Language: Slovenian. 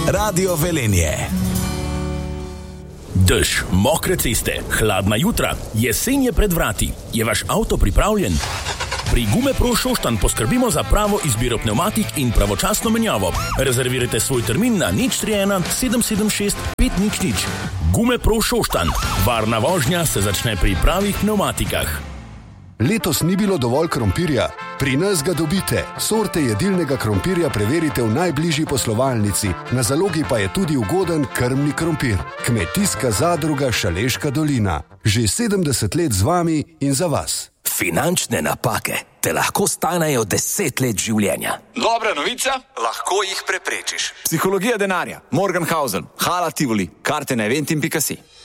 Radio Velenje. Dež, mokre ceste, hladna jutra, jesen je pred vrati. Je vaš avto pripravljen? Pri Gumepro Šoštanj poskrbimo za pravo izbiro pnevmatik in pravočasno menjavo. Rezervirajte svoj termin na 031 776 500. Gumepro Šoštanj. Varna vožnja se začne pri pravih pnevmatikah. Letos ni bilo dovolj krompirja? Pri nas ga dobite. Sorte jedilnega krompirja preverite v najbližji poslovalnici. Na zalogi pa je tudi ugoden krmni krompir. Kmetijska zadruga Šaleška dolina. Že 70 let z vami in za vas. Finančne napake te lahko stanejo 10 let življenja. Dobra novica, lahko jih preprečiš. Psihologija denarja, Morgenhausen, Hala Tivoli, karte na eventim.si.